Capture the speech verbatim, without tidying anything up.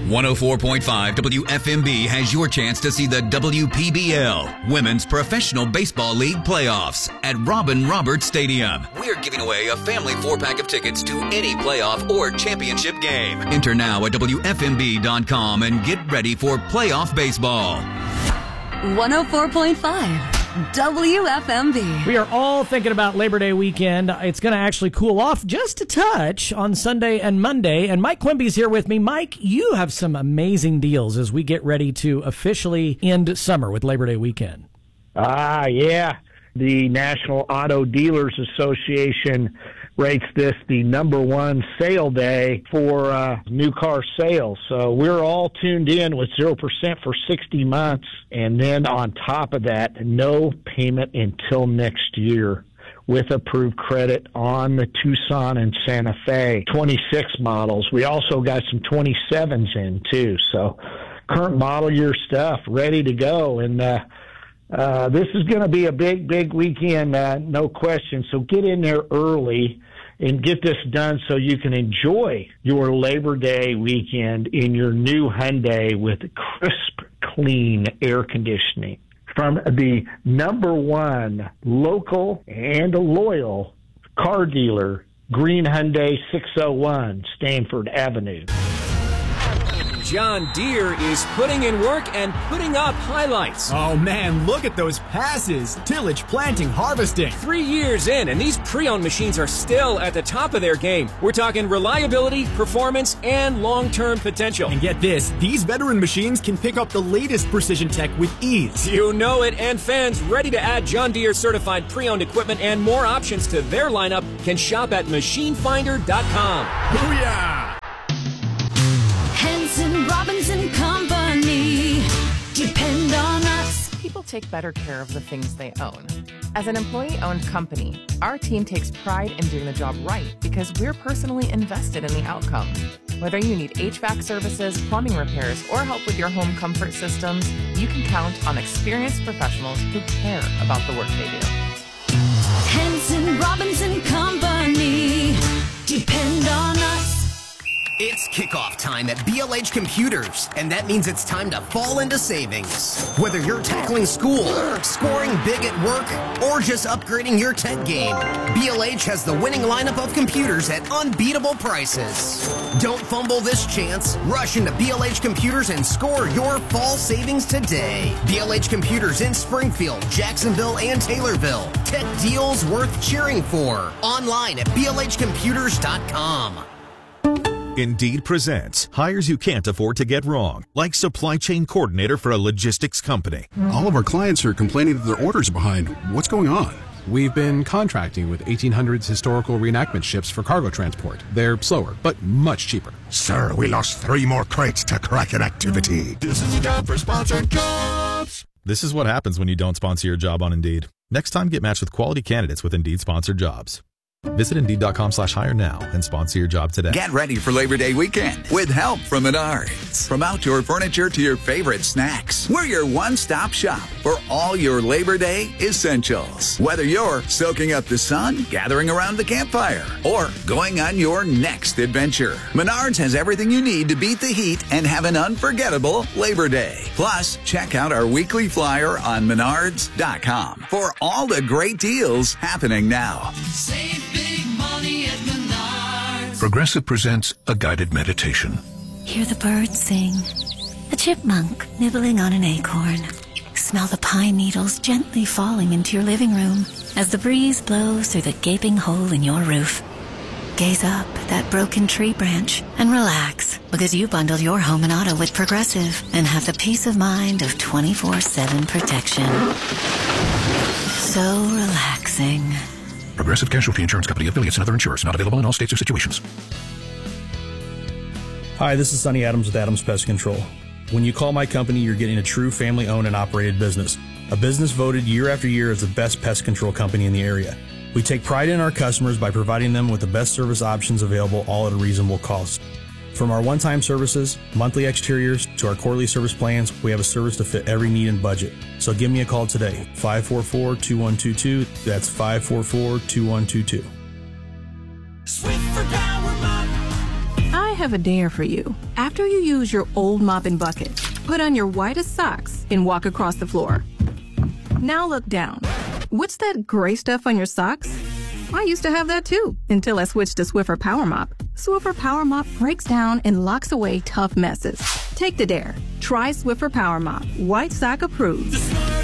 one oh four point five W F M B has your chance to see the W P B L, Women's Professional Baseball League Playoffs, at Robin Roberts Stadium. We're giving away a family four-pack of tickets to any playoff or championship game. Enter now at W F M B dot com and get ready for playoff baseball. one oh four point five W F M B. We are all thinking about Labor Day weekend. It's going to actually cool off just a touch on Sunday and Monday. And Mike Quimby's here with me. Mike, you have some amazing deals as we get ready to officially end summer with Labor Day weekend. Ah, yeah. The National Auto Dealers Association rates this the number one sale day for uh, new car sales. So we're all tuned in with zero percent for sixty months. And then on top of that, no payment until next year with approved credit on the Tucson and Santa Fe twenty-six models. We also got some twenty-sevens in too. So current model year stuff ready to go. And uh, uh, this is going to be a big, big weekend, uh, no question. So get in there early and get this done so you can enjoy your Labor Day weekend in your new Hyundai with crisp, clean air conditioning. From the number one local and loyal car dealer, Green Hyundai six oh one, Stanford Avenue. John Deere is putting in work and putting up highlights. Oh man, look at those passes. Tillage, planting, harvesting. Three years in, and these pre-owned machines are still at the top of their game. We're talking reliability, performance, and long-term potential. And get this, these veteran machines can pick up the latest precision tech with ease. You know it, and fans ready to add John Deere certified pre-owned equipment and more options to their lineup can shop at machine finder dot com. Booyah! Henson Robinson Company. Depend on us. People take better care of the things they own. As an employee-owned company, our team takes pride in doing the job right because we're personally invested in the outcome. Whether you need H V A C services, plumbing repairs, or help with your home comfort systems, you can count on experienced professionals who care about the work they do. Henson Robinson Company. Depend on us. It's kickoff time at B L H Computers, and that means it's time to fall into savings. Whether you're tackling school, scoring big at work, or just upgrading your tech game, B L H has the winning lineup of computers at unbeatable prices. Don't fumble this chance. Rush into B L H Computers and score your fall savings today. B L H Computers in Springfield, Jacksonville, and Taylorville. Tech deals worth cheering for. Online at B L H computers dot com. Indeed presents hires you can't afford to get wrong, like supply chain coordinator for a logistics company. All of our clients are complaining that their orders are behind. What's going on? We've been contracting with eighteen hundreds historical reenactment ships for cargo transport. They're slower, but much cheaper. Sir, we lost three more crates to Kraken activity. This is a job for sponsored jobs. This is what happens when you don't sponsor your job on Indeed. Next time, get matched with quality candidates with Indeed sponsored jobs. Visit Indeed.com slash hire now and sponsor your job today. Get ready for Labor Day weekend with help from Menards. From outdoor furniture to your favorite snacks, we're your one-stop shop for all your Labor Day essentials. Whether you're soaking up the sun, gathering around the campfire, or going on your next adventure, Menards has everything you need to beat the heat and have an unforgettable Labor Day. Plus, check out our weekly flyer on Menards dot com for all the great deals happening now. Save big money at Menards. Progressive presents a guided meditation. Hear the birds sing. A chipmunk nibbling on an acorn. Smell the pine needles gently falling into your living room as the breeze blows through the gaping hole in your roof. Gaze up at that broken tree branch and relax because you bundled your home and auto with Progressive and have the peace of mind of twenty-four seven protection. So relaxing. Progressive Casualty Insurance Company, affiliates, and other insurers. Not available in all states or situations. Hi, this is Sonny Adams with Adams Pest Control. When you call my company, you're getting a true family-owned and operated business. A business voted year after year as the best pest control company in the area. We take pride in our customers by providing them with the best service options available, all at a reasonable cost. From our one-time services, monthly exteriors, to our quarterly service plans, we have a service to fit every need and budget. So give me a call today, five four four, two one two two. That's five four four, two one two two. Swift for Power Mop. I have have a dare for you. After you use your old mop and bucket, put on your whitest socks and walk across the floor. Now look down. What's that gray stuff on your socks? I used to have that too, until I switched to Swiffer Power Mop. Swiffer Power Mop breaks down and locks away tough messes. Take the dare. Try Swiffer Power Mop. White sock approved.